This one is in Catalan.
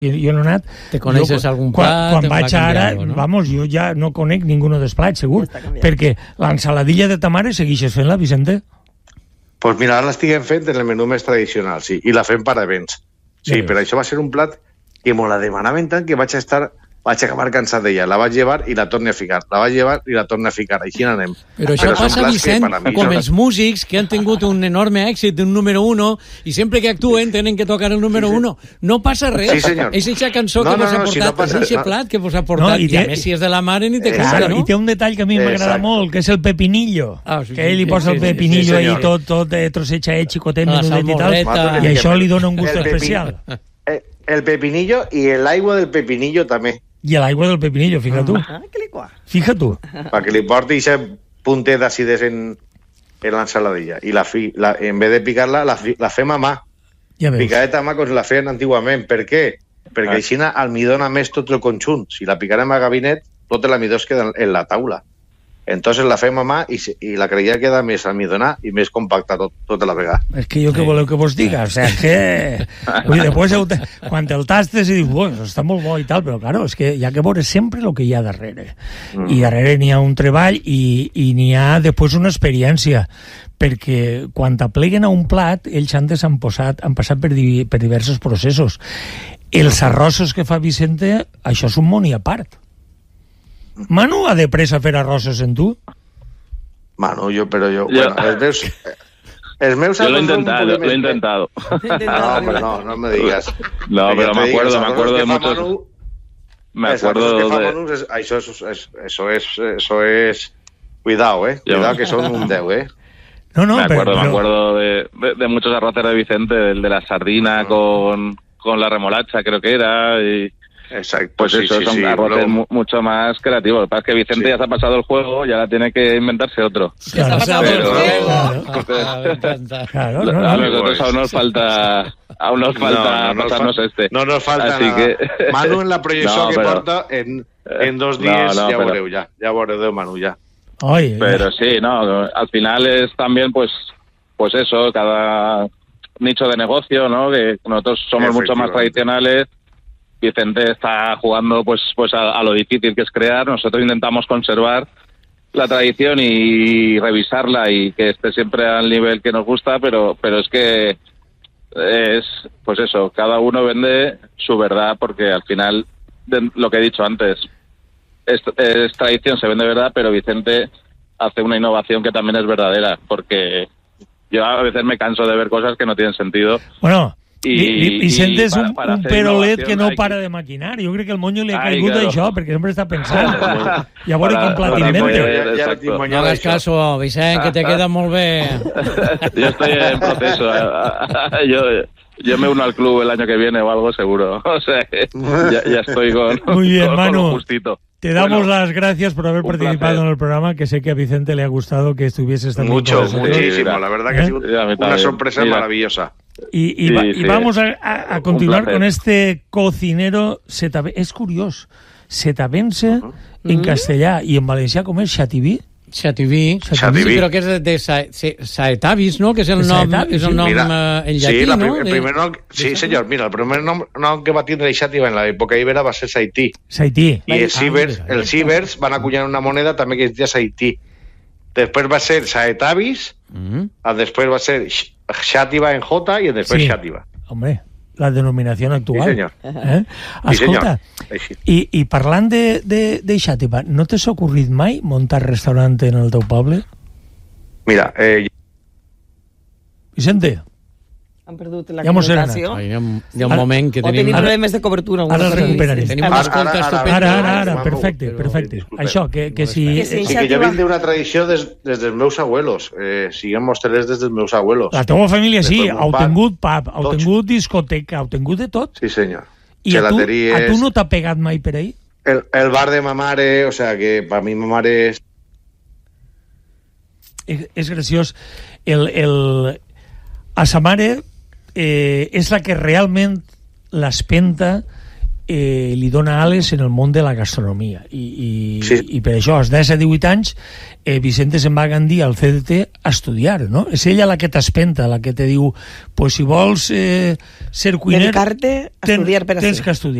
Jo no he anat... Te coneixes algun plat? Quan vaig ara, vamos, jo ja no conec ninguno dels plats, segur, perquè l'ensaladilla de ta mare segueixes fent-la, Vicente? Pues mira, ara l'estiguem fent en el menú més tradicional, sí, i la fem per events. Sí, però això va ser un plat que me la demanaven tant que vaig acabar cansat d'ella. La vaig llevar i la torno a ficar. La vaig llevar i la torno a ficar. Així n'anem. Però això passa, Vicent, com els músics que han tingut un enorme èxit d'un número 1 i sempre que actuen tenen que tocar el número 1. No passa res. Sí, senyor. És aquesta cançó que vos ha portat, és aquest plat que vos ha portat, i a més si és de la mare ni te cuida, no? I té un detall que a mi m'agrada molt, que és el pepinillo. Que ell li posa el pepinillo ahí tot trosseig xicotet, menudet i tal, i això li dona un gust especial. El pepinillo i l'aigua del pepinillo també. I l'aigua del pepinillo, fija tu. Fija tu. Perquè li porti aquest puntet d'acidesa en l'ensaladilla. I en vez de picar-la, la fem a mà. Picadeta a mà com la feien antigament. Per què? Perquè així almidona més tot el conjunt. Si la picarem a gabinet, tot l'almidó es queda en la taula. Entonces la fem a mà i la creia queda més almidonada i més compacta tota la vegada. És que jo què voleu que vos diga? O sea, que... Després, quan el tastes i dius, bueno, està molt bo i tal, però claro, és que hi ha que veure sempre el que hi ha darrere. I darrere n'hi ha un treball i n'hi ha després una experiència, perquè quan t'apleguen a un plat, ells antes han passat per diversos processos. Els arrossos que fa Vicente, això és un món i a part. Manu ha de pressa a fer arrossos en tu? Manu, bueno, els meus yo lo he intentado. No me digas. No, pero me acuerdo de muchos. Me acuerdo de. Eso es. Cuidado, Cuidado que son un 10, No, me acuerdo de muchos arroces de Vicente, el de la sardina con la remolacha, creo que era, y. Exacto. Pues eso, son arroces mucho más creativos. Lo que pasa es que Vicente ya se ha pasado el juego, ya tiene que inventarse otro. Ya se ha pasado el juego. Claro, a nosotros aún nos falta pasarnos este. No nos falta así nada. Que... Manu en la proyección que porta en 2 días ya veureu Manu ya. Oye, pero sí, no, al final es también pues eso, cada nicho de negocio, ¿no? Que nosotros somos mucho más tradicionales. Vicente está jugando pues a lo difícil que es crear. Nosotros intentamos conservar la tradición y revisarla y que esté siempre al nivel que nos gusta, pero es que es pues eso, cada uno vende su verdad, porque al final, lo que he dicho antes, es tradición, se vende verdad, pero Vicente hace una innovación que también es verdadera, porque yo a veces me canso de ver cosas que no tienen sentido. Bueno, Vicente és un perolet que no para de maquinar. Jo crec que el monyo li ha caigut d'això, perquè sempre està pensant. I a veure quin plat inventa. No hagas caso, Vicent, que te queda molt bé. Yo estoy en proceso. Yo me uno al club el año que viene o algo seguro. O sea, ya estoy con lo justito. Te damos las gracias por haber participado en el programa, que sé que a Vicente le ha gustado que estuvieses también. Muchísimo. La verdad que ha sido una sorpresa maravillosa. Y vamos a continuar con este cocinero setavense. És curiós, setavense en castellà i en valencià com és Xativí? Xativí, però que és de Saetavis, no? Que és el nom en llatí, no? El primer nom, sí, senyor, mira, el primer nom que va tindre Xàtiva en l'època ibera va ser Saití. I els cibers van acunyar una moneda també que es deia Saití. Després va ser Saetavis, després va ser Xàtiva en J i després Xàtiva. Hombre, la denominació actual. Sí, senyor. Escolta, i parlant de Xàtiva, no t'has ocorrit mai muntar restaurant en el teu poble? Mira, Vicente, han perdut la comunicació. Hi ha un moment que tenim problemes de cobertura. Ara recuperarem. Tenim una escolta estupenda. Ara, perfecte. Això, que si... Sí, que jo vinc d'una tradició des dels meus abuelos. Siguem hostelers des dels meus abuelos. La teva família sí, heu tingut pub, heu tingut discoteca, heu tingut de tot. Sí, senyor. I a tu no t'ha pegat mai per ahí? El bar de ma mare, o sea, que per mi ma mare és... És graciós. A sa mare és la que realment l'espenta li dona ales en el món de la gastronomia i per això als 10-18 anys Vicente se'n va a Gandhi al CDT a estudiar, no? És ella la que t'espenta, la que te diu pues si vols ser cuiner dedicarte a estudiar per a tens que estudiar.